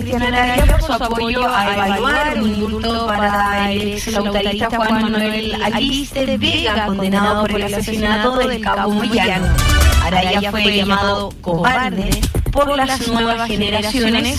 Cristian Araya por su apoyo a evaluar un indulto para el ex lautarista Juan Manuel Aliste Vega, condenado por el asesinato del cabo Moyano. Araya fue llamado cobarde por las nuevas generaciones